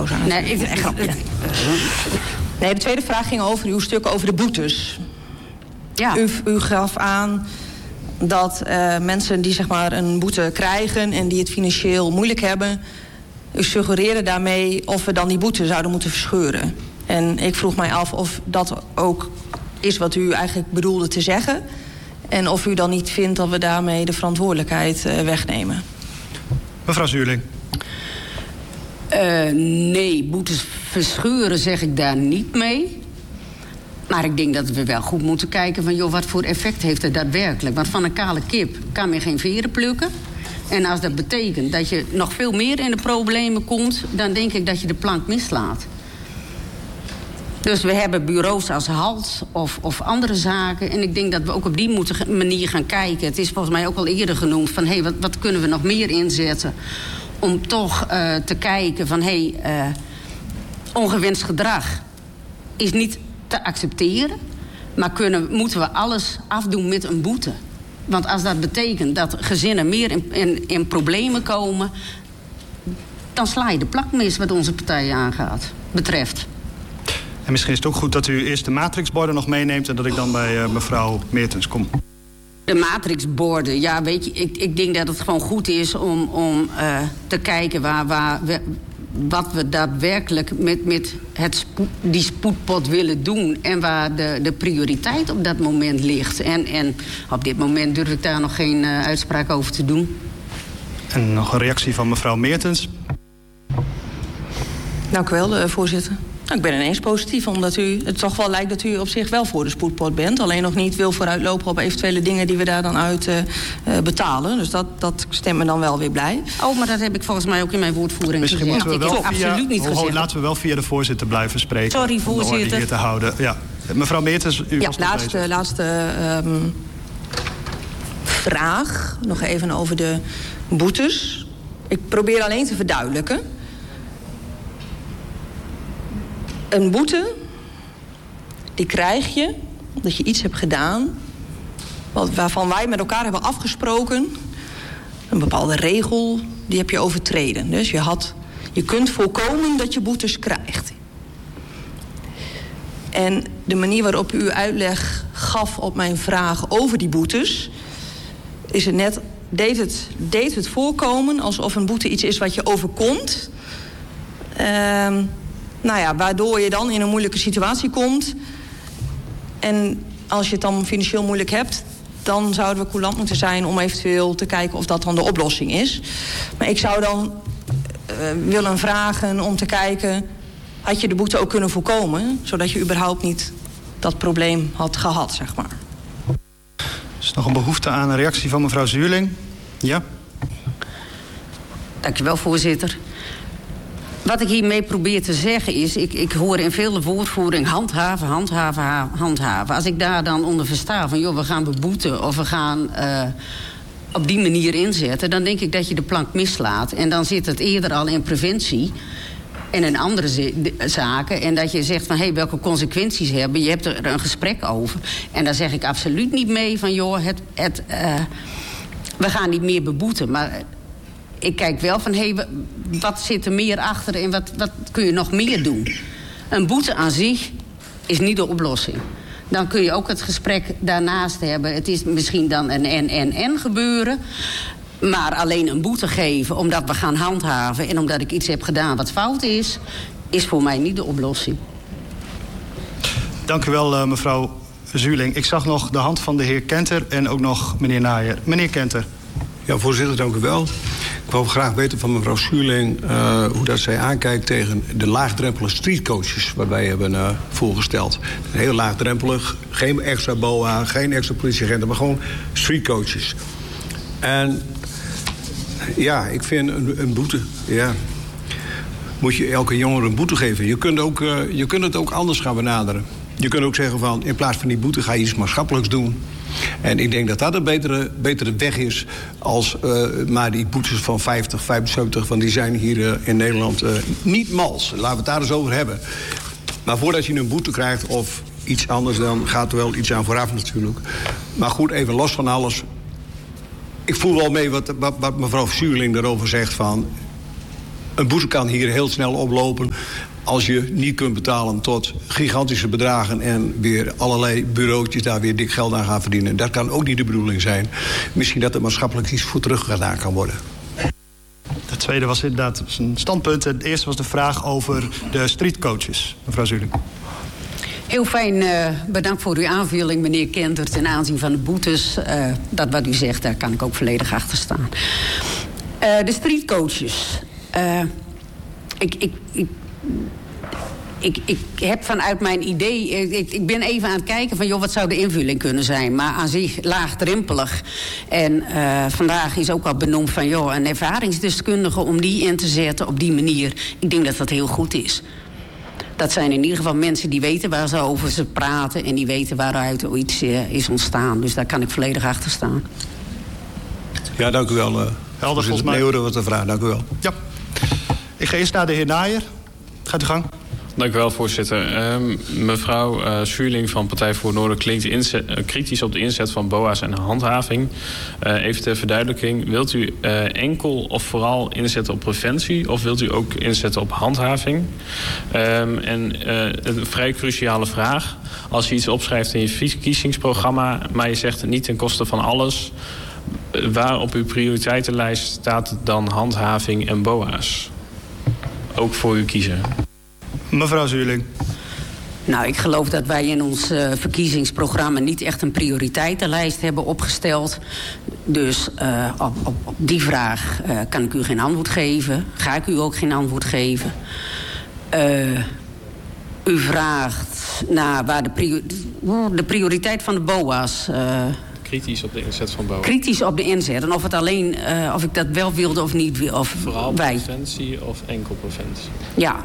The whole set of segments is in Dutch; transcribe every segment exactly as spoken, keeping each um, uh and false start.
pauze aan. Nee, ik, nee, grapje. Nee, de tweede vraag ging over uw stuk over de boetes. Ja. U, u gaf aan dat uh, mensen die zeg maar een boete krijgen en die het financieel moeilijk hebben, u suggereerde daarmee of we dan die boete zouden moeten verscheuren. En ik vroeg mij af of dat ook is wat u eigenlijk bedoelde te zeggen. En of u dan niet vindt dat we daarmee de verantwoordelijkheid uh, wegnemen. Mevrouw Zuurling. Uh, nee, boetes verscheuren zeg ik daar niet mee. Maar ik denk dat we wel goed moeten kijken van, joh, wat voor effect heeft het daadwerkelijk? Want van een kale kip kan men geen veren plukken. En als dat betekent dat je nog veel meer in de problemen komt, dan denk ik dat je de plank mislaat. Dus we hebben bureaus als HALT of, of andere zaken. En ik denk dat we ook op die moeten, manier gaan kijken. Het is volgens mij ook al eerder genoemd van, hé, hey, wat, wat kunnen we nog meer inzetten? Om toch uh, te kijken van, hé, hey, uh, ongewenst gedrag is niet te accepteren. Maar kunnen, moeten we alles afdoen met een boete? Want als dat betekent dat gezinnen meer in, in, in problemen komen, dan sla je de plak mis wat onze partij aangaat, betreft. En misschien is het ook goed dat u eerst de matrixborden nog meeneemt en dat ik dan bij uh, mevrouw Meertens kom. De matrixborden, ja, weet je, ik, ik denk dat het gewoon goed is om, om uh, te kijken waar, waar we, wat we daadwerkelijk met, met het spoed, die spoedpot willen doen en waar de, de prioriteit op dat moment ligt. En, en op dit moment durf ik daar nog geen uh, uitspraak over te doen. En nog een reactie van mevrouw Meertens. Dank u wel, uh, voorzitter. Ik ben ineens positief, omdat u het toch wel lijkt dat u op zich wel voor de spoedpot bent. Alleen nog niet wil vooruitlopen op eventuele dingen die we daar dan uit uh, betalen. Dus dat, dat stemt me dan wel weer blij. Oh, maar dat heb ik volgens mij ook in mijn woordvoering Misschien gezegd. moeten we wel ik via, absoluut niet gezegd. Oh, laten we wel via de voorzitter blijven spreken. Sorry, voorzitter. Om de orde hier te houden. Ja. Mevrouw Meertens, u ja, was laatste, bezig. laatste um, vraag. Nog even over de boetes. Ik probeer alleen te verduidelijken. Een boete, die krijg je omdat je iets hebt gedaan waarvan wij met elkaar hebben afgesproken. Een bepaalde regel, die heb je overtreden. Dus je, had, je kunt voorkomen dat je boetes krijgt. En de manier waarop u uitleg gaf op mijn vraag over die boetes, is het net, deed het, deed het voorkomen alsof een boete iets is wat je overkomt. Uh, Nou ja, waardoor je dan in een moeilijke situatie komt. En als je het dan financieel moeilijk hebt, dan zouden we coulant moeten zijn om eventueel te kijken of dat dan de oplossing is. Maar ik zou dan uh, willen vragen om te kijken, had je de boete ook kunnen voorkomen, zodat je überhaupt niet dat probleem had gehad, zeg maar. Er is nog een behoefte aan een reactie van mevrouw Zuurling. Ja? Dank je wel, voorzitter. Wat ik hiermee probeer te zeggen is, ik, ik hoor in vele woordvoering handhaven, handhaven, handhaven. Als ik daar dan onder versta van, joh, we gaan beboeten of we gaan uh, op die manier inzetten, dan denk ik dat je de plank mislaat. En dan zit het eerder al in preventie en in andere zaken. En dat je zegt van, hé, hey, welke consequenties hebben. Je hebt er een gesprek over. En daar zeg ik absoluut niet mee van, joh, het, het, uh, we gaan niet meer beboeten. Maar ik kijk wel van, hé, hey, wat zit er meer achter en wat, wat kun je nog meer doen? Een boete aan zich is niet de oplossing. Dan kun je ook het gesprek daarnaast hebben. Het is misschien dan een en-en-en gebeuren. Maar alleen een boete geven omdat we gaan handhaven en omdat ik iets heb gedaan wat fout is, is voor mij niet de oplossing. Dank u wel, uh, mevrouw Zuurling. Ik zag nog de hand van de heer Kenter en ook nog meneer Naaier. Meneer Kenter. Ja, voorzitter, dank u wel. Ik wil graag weten van mevrouw Zuurling uh, hoe dat zij aankijkt tegen de laagdrempelige streetcoaches wat wij hebben uh, voorgesteld. Heel laagdrempelig, geen extra B O A, geen extra politieagenten, maar gewoon streetcoaches. En ja, ik vind een, een boete, ja, moet je elke jongere een boete geven. Je kunt, ook, uh, je kunt het ook anders gaan benaderen. Je kunt ook zeggen van, in plaats van die boete ga je iets maatschappelijks doen. En ik denk dat dat een betere, betere weg is als uh, maar die boetes van vijftig, vijfenzeventig... van die zijn hier uh, in Nederland uh, niet mals. Laten we het daar eens over hebben. Maar voordat je een boete krijgt of iets anders, dan gaat er wel iets aan vooraf natuurlijk. Maar goed, even los van alles. Ik voel wel mee wat, wat, wat mevrouw Zuurling daarover zegt van, een boete kan hier heel snel oplopen als je niet kunt betalen tot gigantische bedragen en weer allerlei bureautjes daar weer dik geld aan gaan verdienen. Dat kan ook niet de bedoeling zijn. Misschien dat er maatschappelijk iets voor terug gedaan kan worden. Het tweede was inderdaad een standpunt. Het eerste was de vraag over de streetcoaches. Mevrouw Zuling. Heel fijn, uh, bedankt voor uw aanvulling, meneer Kenter, ten aanzien van de boetes. Uh, dat wat u zegt, daar kan ik ook volledig achter staan. Uh, de streetcoaches. Uh, ik, ik, ik, ik, ik heb vanuit mijn idee... Ik, ik ben even aan het kijken van, joh, wat zou de invulling kunnen zijn? Maar aan zich laagdrempelig. En uh, vandaag is ook al benoemd van, joh, een ervaringsdeskundige om die in te zetten op die manier. Ik denk dat dat heel goed is. Dat zijn in ieder geval mensen die weten waar ze over ze praten en die weten waaruit er iets uh, is ontstaan. Dus daar kan ik volledig achter staan. Ja, dank u wel. Uh, Helder, volgens mij. Nee, hoor, wat de vraag. Dank u wel. Ja. Ik ga eerst naar de heer Naaier. Gaat u gang. Dank u wel, voorzitter. Uh, mevrouw uh, Zuling van Partij voor Noorden klinkt inzet, uh, kritisch op de inzet van B O A's en handhaving. Uh, even ter verduidelijking. Wilt u uh, enkel of vooral inzetten op preventie of wilt u ook inzetten op handhaving? Um, en uh, een vrij cruciale vraag. Als je iets opschrijft in je verkiezingsprogramma, maar je zegt het niet ten koste van alles, waar op uw prioriteitenlijst staat dan handhaving en B O A's? Ook voor uw kiezer. Mevrouw Zuling. Nou, ik geloof dat wij in ons uh, verkiezingsprogramma niet echt een prioriteitenlijst hebben opgesteld. Dus uh, op, op, op die vraag uh, kan ik u geen antwoord geven. Ga ik u ook geen antwoord geven. Uh, u vraagt naar waar de, prior de prioriteit van de B O A's... Uh, Kritisch op de inzet van B O A. Kritisch op de inzet. En of het alleen, uh, of ik dat wel wilde of niet. Of vooral wij. preventie of enkel preventie? Ja.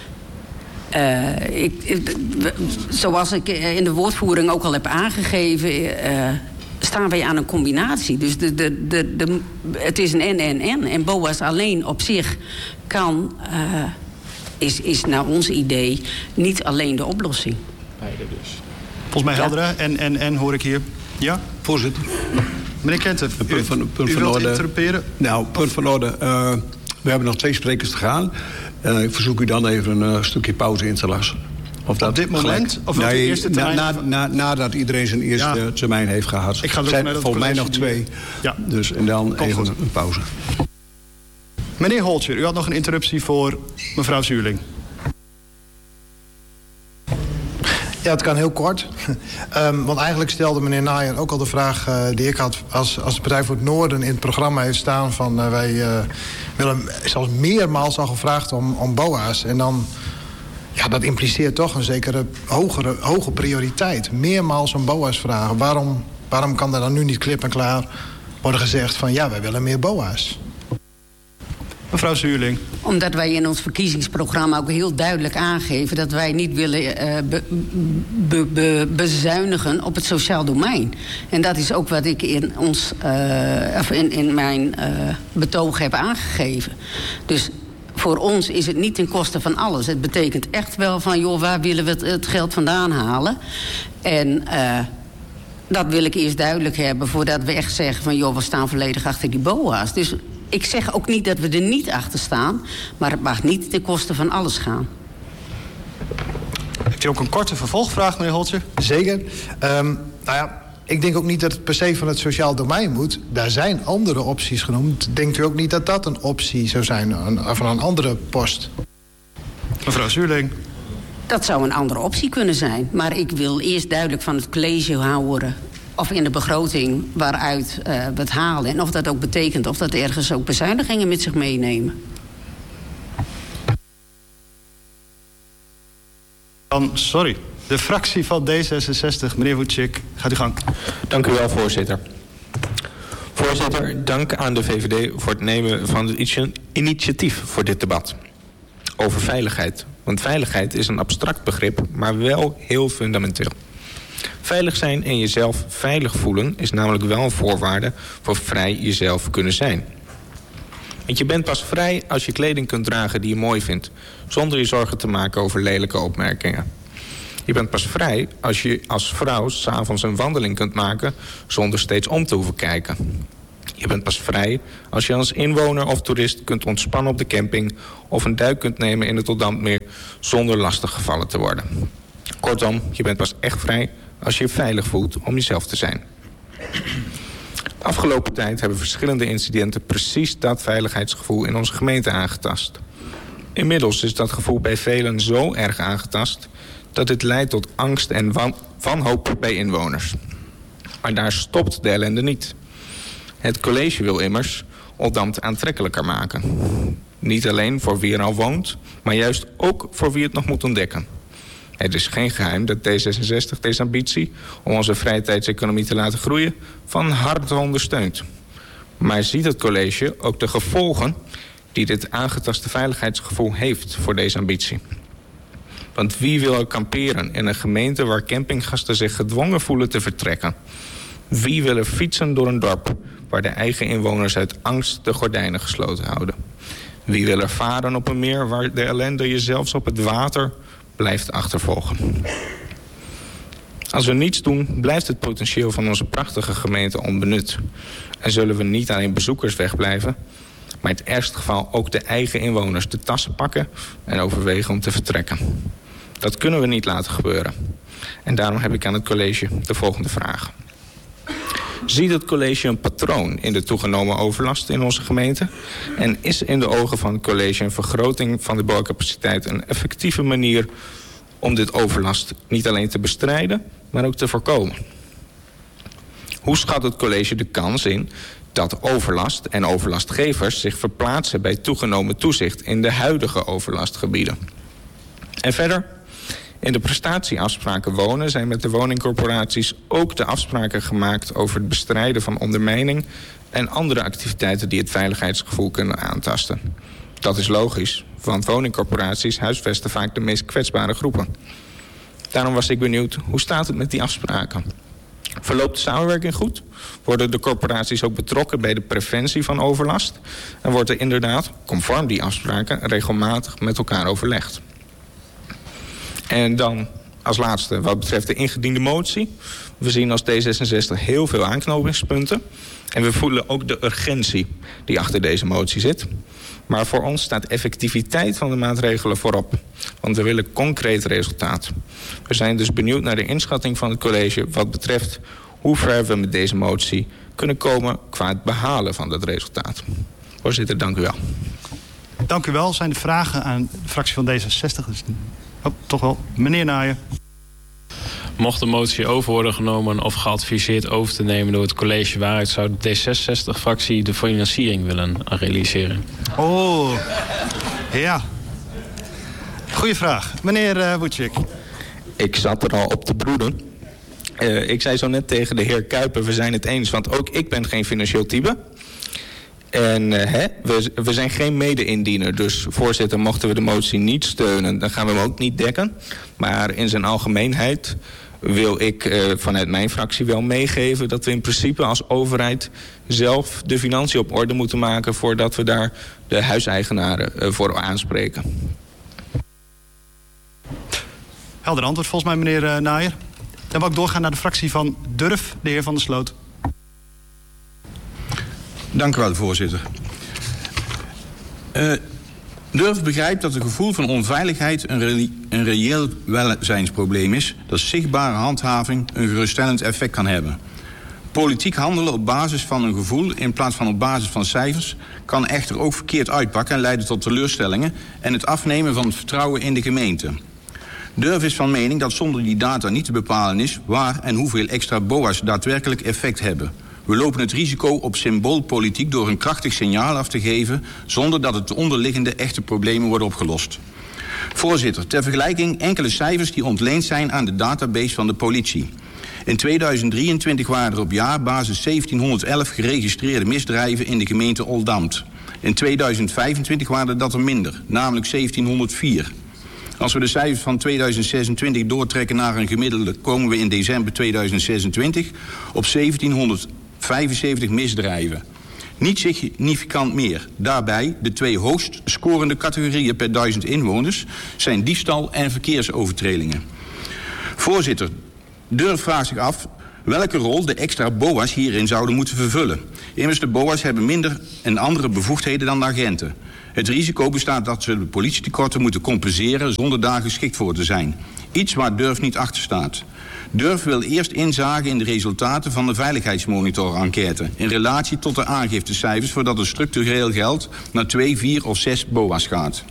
Uh, ik, ik, zoals ik in de woordvoering ook al heb aangegeven, uh, staan wij aan een combinatie. Dus de, de, de, de, het is een en-en-en. En B O A's alleen op zich kan, uh, is, is naar ons idee niet alleen de oplossing. Beide dus. Volgens mij helder. Ja. En, en, en hoor ik hier. Ja, voorzitter. Meneer Kenter, u, punt van, punt u van wilt orde. interrumperen? Nou, punt van orde. Uh, we hebben nog twee sprekers te gaan. Uh, ik verzoek u dan even een uh, stukje pauze in te lassen. Of dat op dit moment? Gelijk, of wilt u nee, eerste termijn? na, na, na, nadat iedereen zijn eerste ja. termijn heeft gehad. Ik ga er zijn ook naar volgens mij nog die... twee. Ja. Dus, en dan Kom even goed. een pauze. Meneer Holtjer, u had nog een interruptie voor mevrouw Zuling. Ja, het kan heel kort. um, want eigenlijk stelde meneer Naaier ook al de vraag uh, die ik had. Als, als de Partij voor het Noorden in het programma heeft staan van uh, wij uh, willen zelfs meermaals al gevraagd om, om B O A's. En dan, ja, dat impliceert toch een zekere hogere, hoge prioriteit. Meermaals om B O A's vragen. Waarom, waarom kan er dan nu niet klip en klaar worden gezegd van ja, wij willen meer B O A's? Mevrouw Zuurling. Omdat wij in ons verkiezingsprogramma ook heel duidelijk aangeven dat wij niet willen uh, be, be, be, bezuinigen op het sociaal domein. En dat is ook wat ik in, ons, uh, of in, in mijn uh, betoog heb aangegeven. Dus voor ons is het niet ten koste van alles. Het betekent echt wel van, joh, waar willen we het, het geld vandaan halen? En uh, dat wil ik eerst duidelijk hebben voordat we echt zeggen van, joh, we staan volledig achter die B O A's. Dus ik zeg ook niet dat we er niet achter staan, maar het mag niet ten koste van alles gaan. Heeft u ook een korte vervolgvraag, meneer Holtje? Zeker. Um, nou ja, ik denk ook niet dat het per se van het sociaal domein moet. Daar zijn andere opties genoemd. Denkt u ook niet dat dat een optie zou zijn van een andere post? Mevrouw Zuurling. Dat zou een andere optie kunnen zijn. Maar ik wil eerst duidelijk van het college houden, of in de begroting waaruit uh, we het halen. En of dat ook betekent of dat ergens ook bezuinigingen met zich meenemen. Dan, sorry, de fractie van D zesenzestig, meneer Woetschik, gaat u gang. Dank u wel, voorzitter. Voorzitter, dank aan de V V D voor het nemen van het initiatief voor dit debat. Over veiligheid. Want veiligheid is een abstract begrip, maar wel heel fundamenteel. Veilig zijn en jezelf veilig voelen is namelijk wel een voorwaarde voor vrij jezelf kunnen zijn. Want je bent pas vrij als je kleding kunt dragen die je mooi vindt, zonder je zorgen te maken over lelijke opmerkingen. Je bent pas vrij als je als vrouw 's avonds een wandeling kunt maken zonder steeds om te hoeven kijken. Je bent pas vrij als je als inwoner of toerist kunt ontspannen op de camping of een duik kunt nemen in het Oldambtmeer zonder lastig gevallen te worden. Kortom, je bent pas echt vrij als je je veilig voelt om jezelf te zijn. De afgelopen tijd hebben verschillende incidenten precies dat veiligheidsgevoel in onze gemeente aangetast. Inmiddels is dat gevoel bij velen zo erg aangetast dat dit leidt tot angst en wan- wanhoop bij inwoners. Maar daar stopt de ellende niet. Het college wil immers Oldambt aantrekkelijker maken. Niet alleen voor wie er al woont, maar juist ook voor wie het nog moet ontdekken. Het is geen geheim dat D zesenzestig deze ambitie om onze vrije tijdseconomie te laten groeien van harte ondersteunt. Maar ziet het college ook de gevolgen die dit aangetaste veiligheidsgevoel heeft voor deze ambitie? Want wie wil er kamperen in een gemeente waar campinggasten zich gedwongen voelen te vertrekken? Wie wil er fietsen door een dorp waar de eigen inwoners uit angst de gordijnen gesloten houden? Wie wil er varen op een meer waar de ellende je zelfs op het water blijft achtervolgen? Als we niets doen, blijft het potentieel van onze prachtige gemeente onbenut. En zullen we niet alleen bezoekers wegblijven, maar in het ergste geval ook de eigen inwoners de tassen pakken en overwegen om te vertrekken. Dat kunnen we niet laten gebeuren. En daarom heb ik aan het college de volgende vraag. Ziet het college een patroon in de toegenomen overlast in onze gemeente? En is in de ogen van het college een vergroting van de bouwcapaciteit een effectieve manier om dit overlast niet alleen te bestrijden, maar ook te voorkomen? Hoe schat het college de kans in dat overlast en overlastgevers zich verplaatsen bij toegenomen toezicht in de huidige overlastgebieden? En verder, in de prestatieafspraken wonen zijn met de woningcorporaties ook de afspraken gemaakt over het bestrijden van ondermijning en andere activiteiten die het veiligheidsgevoel kunnen aantasten. Dat is logisch, want woningcorporaties huisvesten vaak de meest kwetsbare groepen. Daarom was ik benieuwd, hoe staat het met die afspraken? Verloopt de samenwerking goed? Worden de corporaties ook betrokken bij de preventie van overlast? En wordt er inderdaad, conform die afspraken, regelmatig met elkaar overlegd? En dan als laatste, wat betreft de ingediende motie. We zien als D zesenzestig heel veel aanknopingspunten. En we voelen ook de urgentie die achter deze motie zit. Maar voor ons staat effectiviteit van de maatregelen voorop. Want we willen concreet resultaat. We zijn dus benieuwd naar de inschatting van het college wat betreft hoe ver we met deze motie kunnen komen qua het behalen van dat resultaat. Voorzitter, dank u wel. Dank u wel. Zijn de vragen aan de fractie van D zesenzestig? Oh, toch wel. Meneer Naaier. Mocht de motie over worden genomen of geadviseerd over te nemen door het college, waaruit zou de D zesenzestig-fractie de financiering willen realiseren? Oh, ja. Goeie vraag. Meneer uh, Woetjik. Ik zat er al op te broeden. Uh, ik zei zo net tegen de heer Kuiper, we zijn het eens, want ook ik ben geen financieel type. En uh, hè, we, we zijn geen mede-indiener, dus voorzitter, mochten we de motie niet steunen, dan gaan we hem ook niet dekken. Maar in zijn algemeenheid wil ik uh, vanuit mijn fractie wel meegeven dat we in principe als overheid zelf de financiën op orde moeten maken voordat we daar de huiseigenaren uh, voor aanspreken. Helder antwoord volgens mij, meneer uh, Naaier. Dan wil ik doorgaan naar de fractie van Durf, de heer Van der Sloot. Dank u wel, voorzitter. Uh, Durf begrijpt dat het gevoel van onveiligheid een, re een reëel welzijnsprobleem is, dat zichtbare handhaving een geruststellend effect kan hebben. Politiek handelen op basis van een gevoel in plaats van op basis van cijfers kan echter ook verkeerd uitpakken en leiden tot teleurstellingen en het afnemen van het vertrouwen in de gemeente. Durf is van mening dat zonder die data niet te bepalen is waar en hoeveel extra B O A's daadwerkelijk effect hebben. We lopen het risico op symboolpolitiek door een krachtig signaal af te geven zonder dat het de onderliggende echte problemen worden opgelost. Voorzitter, ter vergelijking enkele cijfers die ontleend zijn aan de database van de politie. In tweeduizend drieëntwintig waren er op jaarbasis zeventienhonderdelf geregistreerde misdrijven in de gemeente Oldambt. In tweeduizend vijfentwintig waren dat er minder, namelijk zeventienhonderdvier. Als we de cijfers van tweeduizend zesentwintig doortrekken naar een gemiddelde, komen we in december tweeduizend zesentwintig op zeventienhonderdvijfenzeventig misdrijven. Niet significant meer. Daarbij, de twee hoogst scorende categorieën per duizend inwoners zijn diefstal en verkeersovertredingen. Voorzitter, Durf vraagt zich af Welke rol de extra B O A's hierin zouden moeten vervullen. Immers de B O A's hebben minder en andere bevoegdheden dan de agenten. Het risico bestaat dat ze de politietekorten moeten compenseren zonder daar geschikt voor te zijn. Iets waar Durf niet achter staat. Durf wil eerst inzagen in de resultaten van de veiligheidsmonitor-enquête in relatie tot de aangiftecijfers voordat er structureel geld naar twee, vier of zes B O A's gaat.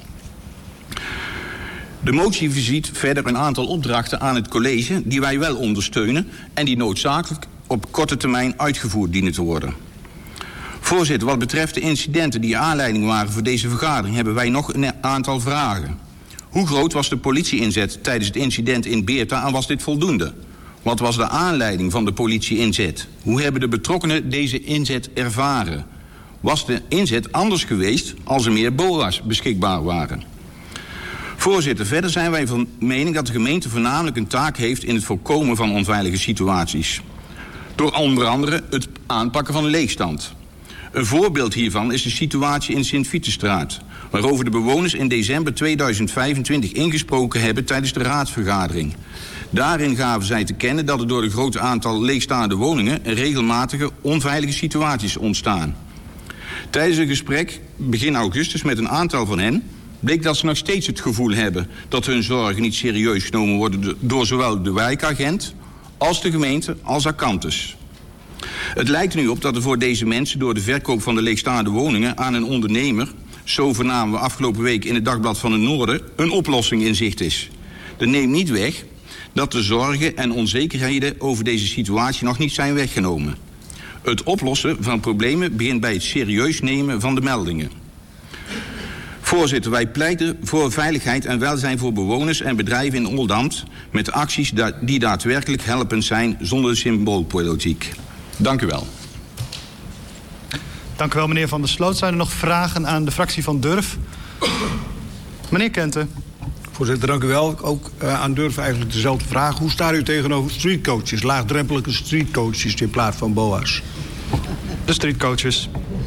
De motie voorziet verder een aantal opdrachten aan het college die wij wel ondersteunen en die noodzakelijk op korte termijn uitgevoerd dienen te worden. Voorzitter, wat betreft de incidenten die aanleiding waren voor deze vergadering hebben wij nog een aantal vragen. Hoe groot was de politie-inzet tijdens het incident in Beerta en was dit voldoende? Wat was de aanleiding van de politie-inzet? Hoe hebben de betrokkenen deze inzet ervaren? Was de inzet anders geweest als er meer B O A's beschikbaar waren? Voorzitter, verder zijn wij van mening dat de gemeente voornamelijk een taak heeft in het voorkomen van onveilige situaties. Door onder andere het aanpakken van leegstand. Een voorbeeld hiervan is de situatie in Sint-Vitusstraat, waarover de bewoners in december tweeduizend vijfentwintig ingesproken hebben tijdens de raadsvergadering. Daarin gaven zij te kennen dat er door het grote aantal leegstaande woningen regelmatige onveilige situaties ontstaan. Tijdens een gesprek begin augustus met een aantal van hen bleek dat ze nog steeds het gevoel hebben dat hun zorgen niet serieus genomen worden door zowel de wijkagent als de gemeente als Acantus. Het lijkt er nu op dat er voor deze mensen door de verkoop van de leegstaande woningen aan een ondernemer, zo vernamen we afgelopen week in het Dagblad van het Noorden, een oplossing in zicht is. Dat neemt niet weg dat de zorgen en onzekerheden over deze situatie nog niet zijn weggenomen. Het oplossen van problemen begint bij het serieus nemen van de meldingen. Voorzitter, wij pleiten voor veiligheid en welzijn voor bewoners en bedrijven in Oldambt met acties die daadwerkelijk helpend zijn zonder symboolpolitiek. Dank u wel. Dank u wel, meneer Van der Sloot. Zijn er nog vragen aan de fractie van Durf? Meneer Kenten. Voorzitter, dank u wel. Ook uh, aan Durf eigenlijk dezelfde vraag. Hoe staat u tegenover streetcoaches, laagdrempelige streetcoaches in plaats van B O A's? De streetcoaches.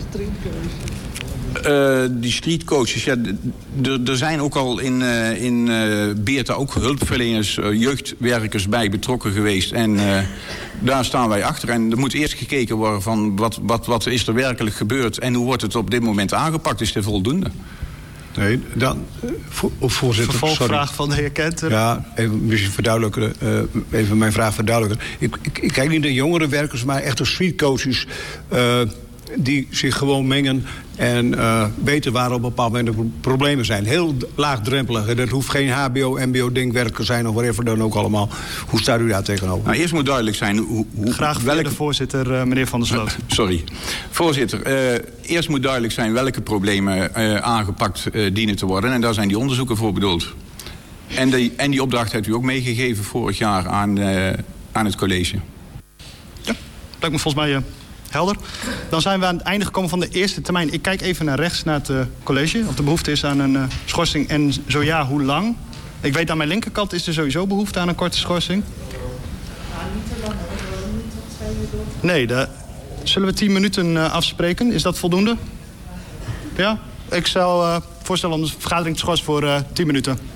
Uh, die streetcoaches, ja, er zijn ook al in, uh, in uh, Beerta ook hulpverleners, uh, jeugdwerkers bij betrokken geweest. En uh, daar staan wij achter. En er moet eerst gekeken worden van wat, wat, wat is er werkelijk gebeurd en hoe wordt het op dit moment aangepakt. Is er voldoende? Nee, dan, vo voorzitter. Vervolgvraag sorry. van de heer Kenter. Ja, even misschien verduidelijken. Uh, even mijn vraag verduidelijken. Ik, ik, ik kijk niet naar jongere werkers, maar echte streetcoaches Uh, die zich gewoon mengen en uh, weten waar op een bepaald moment de problemen zijn. Heel laagdrempelig. Dat hoeft geen H B O, M B O-denkwerk te zijn of whatever dan ook allemaal. Hoe staat u daar tegenover? Nou, eerst moet duidelijk zijn hoe... hoe Graag welke... de voorzitter, uh, meneer Van der Sloot. Uh, sorry. Voorzitter, uh, eerst moet duidelijk zijn welke problemen uh, aangepakt uh, dienen te worden. En daar zijn die onderzoeken voor bedoeld. En die, en die opdracht heeft u ook meegegeven vorig jaar aan, uh, aan het college. Ja, lijkt me volgens mij... Uh... helder. Dan zijn we aan het einde gekomen van de eerste termijn. Ik kijk even naar rechts, naar het uh, college. Of er behoefte is aan een uh, schorsing. En zo ja, hoe lang? Ik weet aan mijn linkerkant is er sowieso behoefte aan een korte schorsing. Nou, niet te lang. Niet tot twee uur door. Nee, de, zullen we tien minuten uh, afspreken? Is dat voldoende? Ja? Ik zou uh, voorstellen om de vergadering te schorsen voor uh, tien minuten.